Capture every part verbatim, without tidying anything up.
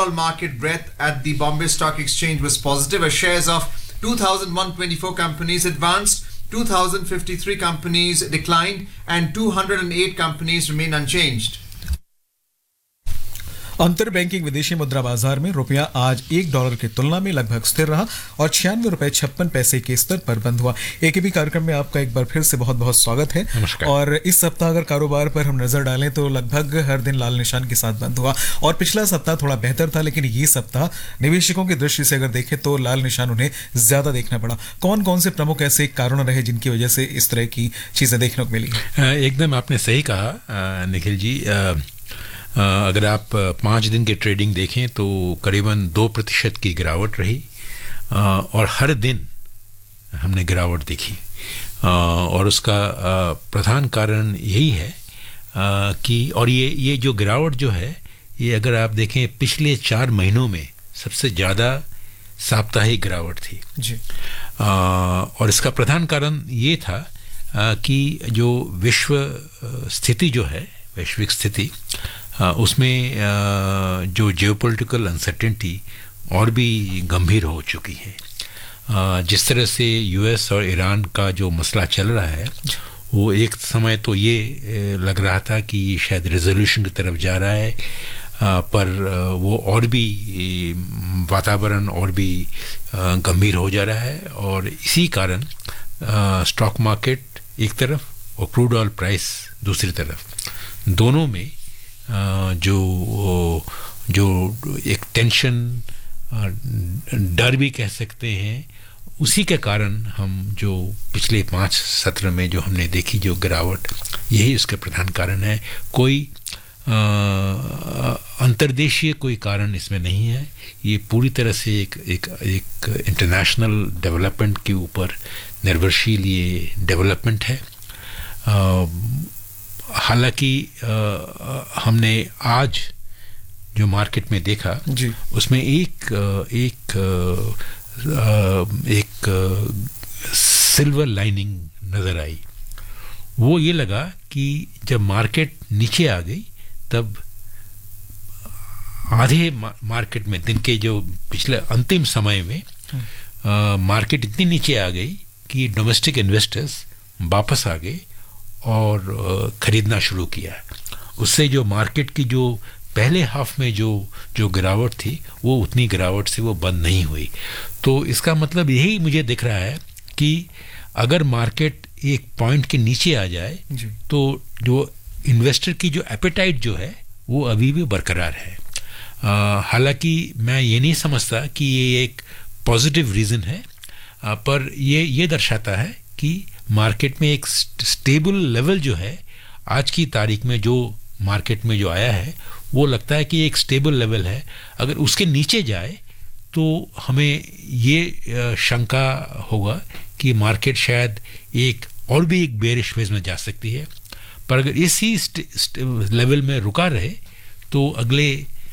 overall market breadth at the Bombay Stock Exchange was positive, as shares of two thousand one hundred twenty-four companies advanced, two thousand fifty-three companies declined, and two hundred eight companies remained unchanged. अंतर banking विदेशी मुद्रा बाजार में रुपया आज एक dollar की तुलना में लगभग स्थिर रहा और छियानवे रुपए छप्पन पैसे के स्तर पर बंद हुआ। एकेबी कार्यक्रम में आपका एक बार फिर से बहुत बहुत स्वागत है। और इस सप्ताह अगर कारोबार पर हम नजर डालें तो लगभग हर दिन लाल निशान के साथ बंद हुआ और पिछला सप्ताह थोड़ा बेहतर था, लेकिन ये सप्ताह निवेशकों की दृष्टि से अगर देखें तो लाल निशान उन्हें ज्यादा देखना पड़ा। कौन कौन से प्रमुख ऐसे कारण रहे जिनकी वजह से इस तरह की चीजें देखने को मिली? एकदम आपने सही कहा निखिल जी। Uh, अगर आप पाँच दिन के ट्रेडिंग देखें तो करीबन दो प्रतिशत की गिरावट रही uh, और हर दिन हमने गिरावट देखी uh, और उसका uh, प्रधान कारण यही है uh, कि और ये ये जो गिरावट जो है ये अगर आप देखें पिछले चार महीनों में सबसे ज़्यादा साप्ताहिक गिरावट थी जी। uh, और इसका प्रधान कारण ये था uh, कि जो विश्व स्थिति जो है वैश्विक स्थिति उसमें जो जियोपॉलिटिकल अनसर्टेनिटी और भी गंभीर हो चुकी है। जिस तरह से यूएस और ईरान का जो मसला चल रहा है वो एक समय तो ये लग रहा था कि शायद रेजोल्यूशन की तरफ जा रहा है, पर वो और भी वातावरण और भी गंभीर हो जा रहा है और इसी कारण स्टॉक मार्केट एक तरफ और क्रूड ऑयल प्राइस दूसरी तरफ, दोनों में जो जो एक टेंशन, डर भी कह सकते हैं, उसी के कारण हम जो पिछले पाँच सत्र में जो हमने देखी जो गिरावट, यही उसके प्रधान कारण है। कोई अंतर्देशीय कोई कारण इसमें नहीं है, ये पूरी तरह से एक एक एक इंटरनेशनल डेवलपमेंट के ऊपर निर्भरशील ये डेवलपमेंट है। आ, हालांकि हमने आज जो मार्केट में देखा जी, उसमें एक एक एक सिल्वर लाइनिंग नज़र आई। वो ये लगा कि जब मार्केट नीचे आ गई तब आधे मार्केट में दिन के जो पिछले अंतिम समय में आ, मार्केट इतनी नीचे आ गई कि डोमेस्टिक इन्वेस्टर्स वापस आ गए और ख़रीदना शुरू किया। उससे जो मार्केट की जो पहले हाफ में जो जो गिरावट थी वो उतनी गिरावट से वो बंद नहीं हुई। तो इसका मतलब यही मुझे दिख रहा है कि अगर मार्केट एक पॉइंट के नीचे आ जाए तो जो इन्वेस्टर की जो एपेटाइट जो है वो अभी भी बरकरार है। हालांकि मैं ये नहीं समझता कि ये एक पॉजिटिव रीज़न है, आ, पर ये ये दर्शाता है कि मार्केट में एक स्टेबल लेवल जो है आज की तारीख में जो मार्केट में जो आया है वो लगता है कि एक स्टेबल लेवल है। अगर उसके नीचे जाए तो हमें ये शंका होगा कि मार्केट शायद एक और भी एक बेरिश फेज में जा सकती है। पर अगर इसी लेवल में रुका रहे तो अगले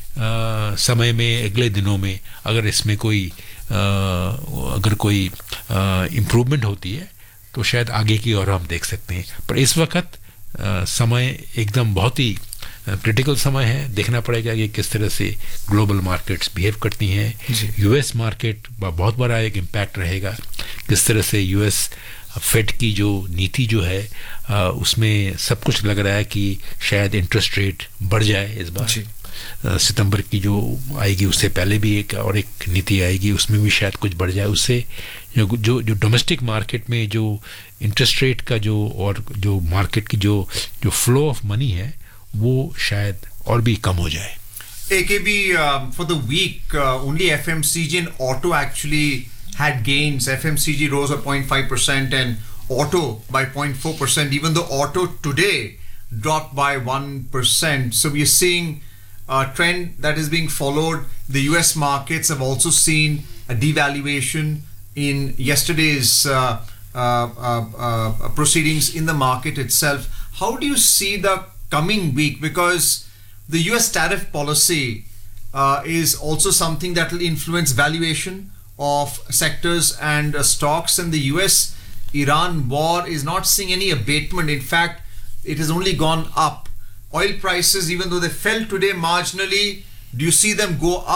आ, समय में अगले दिनों में अगर इसमें कोई आ, अगर कोई इम्प्रूवमेंट होती है तो शायद आगे की ओर हम देख सकते हैं। पर इस वक्त समय एकदम बहुत ही क्रिटिकल समय है। देखना पड़ेगा कि किस तरह से ग्लोबल मार्केट्स बिहेव करती हैं। यूएस मार्केट बहुत बड़ा एक इम्पैक्ट रहेगा, किस तरह से यूएस फेड की जो नीति जो है उसमें सब कुछ लग रहा है कि शायद इंटरेस्ट रेट बढ़ जाए इस बार। सितंबर की जो आएगी उससे पहले भी एक और एक नीति आएगी, उसमें भी शायद कुछ बढ़ जाए। उससे जो जो जो डोमेस्टिक मार्केट में जो इंटरेस्ट रेट का जो और जो मार्केट की जो जो फ्लो ऑफ मनी है वो शायद और भी कम हो जाए। A K B, um, for the week, uh, only F M C G and auto actually had gains. F M C G rose by zero point five percent and auto by zero point four percent, even though auto today dropped by one percent. So we are seeing a trend that is being followed. The U S markets have also seen a devaluation in yesterday's uh, uh, uh, uh, proceedings in the market itself. How do you see the coming week? Because the U S tariff policy uh, is also something that will influence valuation of sectors and uh, stocks, and the U S Iran war is not seeing any abatement. In fact, it has only gone up. Oil prices, even though they fell today marginally, do you see them go up?